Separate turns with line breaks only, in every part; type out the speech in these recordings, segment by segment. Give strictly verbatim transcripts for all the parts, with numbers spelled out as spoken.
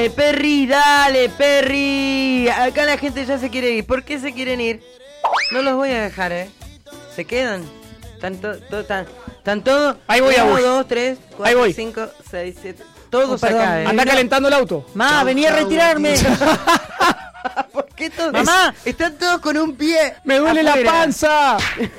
Perry, dale, Perry. Acá la gente ya se quiere ir. ¿Por qué se quieren ir? No los voy a dejar, ¿eh? ¿Se quedan? ¿Están to, to, tan, tan todos?
Ahí voy a
uno,
vos.
dos, tres, cuatro, cinco, seis, siete. Todos
Oh,
acá, ¿eh?
Anda calentando el auto.
Ma,
Chau,
venía a
chau,
retirarme.
¿Por qué todos?
Mamá.
Están todos con un pie.
¡Me duele
afuera.
la panza!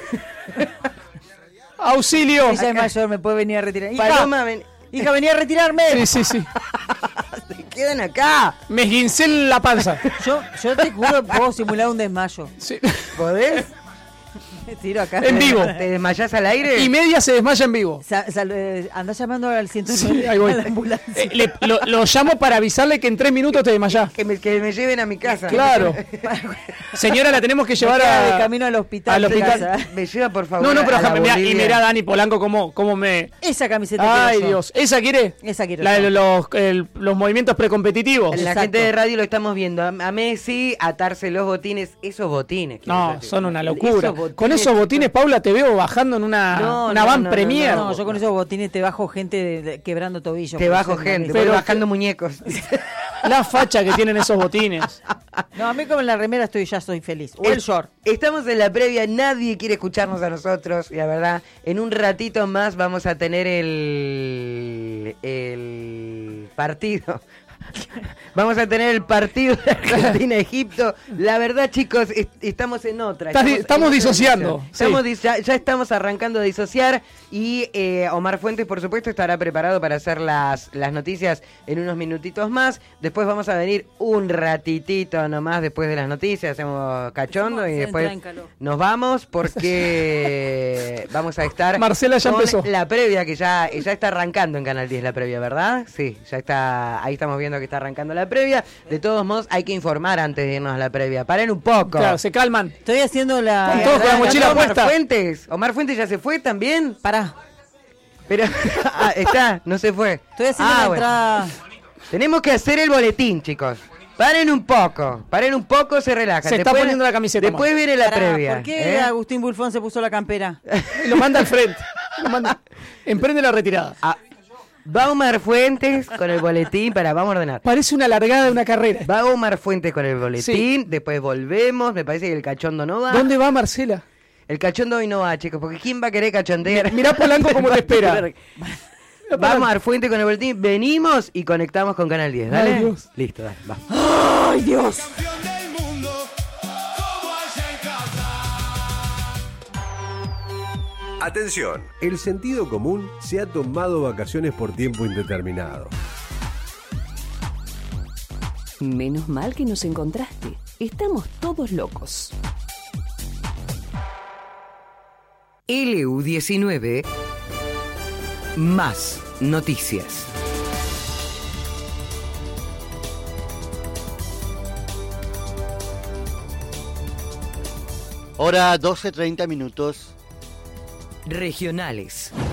¡Auxilio!
Ella es mayor, me puede venir a retirar. Hija,
Paloma, ven.
hija, venía a retirarme.
Sí, sí, sí.
Se quedan acá.
Me esguincé la panza.
Yo, yo te juro, puedo simular un desmayo.
Sí.
¿Podés?
Me tiro acá.
En vivo.
¿Te desmayás al aire?
Y media se desmaya en vivo.
Sa- sal- eh, andá llamando al ciento nueve
Sí, ahí voy.
a la ambulancia.
Eh, le- lo, lo llamo para avisarle que en tres minutos te desmayás.
Que me, que me lleven a mi casa.
Claro. Señora, la tenemos que llevar
Me queda
a,
de camino al hospital.
al
de
hospital.
casa.
Me lleva, por favor.
No, no, pero
a la
déjame, mirá, y
Bolivia.
mirá Dani Polanco cómo, cómo me...
Esa camiseta
Ay,
quiero yo.
Dios. ¿Esa quiere?
Esa quiero
La
yo.
de los, el- los movimientos precompetitivos.
La
Exacto.
gente de radio lo estamos viendo. A, a Messi atarse los botines. Esos botines. quiero
No,
decir.
son una locura.
Esos botines-
Con esos botines, Paula, te veo bajando en una,
No,
una
no,
van
no,
premier.
No, yo con esos botines te bajo gente de- de- quebrando tobillos.
Te
por
bajo
ser
gente.
una-
Voy
Pero-
bajando muñecos.
La facha que tienen esos botines.
No, a mí con la remera estoy ya soy feliz. O el short.
Estamos en la previa, nadie quiere escucharnos a nosotros. Y la verdad, en un ratito más vamos a tener el, el partido. Vamos a tener el partido de Argentina-Egipto. La verdad, chicos, est- estamos en otra.
Estás di- estamos
en otra
disociando,
dimensión. Estamos
sí.
dis- ya, ya estamos arrancando a disociar. Y eh, Omar Fuentes, por supuesto, estará preparado para hacer las, las noticias en unos minutitos más. Después vamos a venir un ratitito nomás después de las noticias. Hacemos cachondo y
Se
después
entra en calor.
nos vamos porque vamos a estar
Marcela ya
con
empezó.
la previa que ya, ya está arrancando en Canal diez la previa, ¿verdad? Sí, ya está, ahí estamos viendo que está arrancando la previa. De todos modos, hay que informar antes de irnos a la previa. Paren un poco.
Claro, se calman.
Estoy haciendo la.
Con todos con la mochila
Omar
puesta.
Fuentes. Omar Fuentes ya se fue también.
Pará.
Pero ah, está, no se fue.
Estoy haciendo
Ah,
la
bueno.
entrada.
Tenemos que hacer el boletín, chicos. Paren un poco, paren un poco, se relajan.
Se está poniendo la camiseta,
Después
Omar.
viene la
Pará,
previa.
¿Por qué
¿eh?
Agustín Bulfón se puso la campera?
Y lo manda al frente. Lo manda- Emprende la retirada.
Ah, va Omar Fuentes con el boletín para, vamos a ordenar.
Parece una largada de una carrera.
Va Omar Fuentes con el boletín, después volvemos, me parece que el cachondo no va.
¿Dónde va Marcela?
El cachondo hoy no va, chicos, porque ¿quién va a querer cachondear?
Mirá Polanco cómo te espera.
Va Omar Fuentes con el boletín, venimos y conectamos con Canal diez, ¿dale?
Ay, Dios.
Listo, dale, va.
¡Ay, Dios!
Atención, el sentido común se ha tomado vacaciones por tiempo indeterminado.
Menos mal que nos encontraste. Estamos todos locos.
L U diecinueve más noticias.
Hora doce treinta minutos.
Regionales.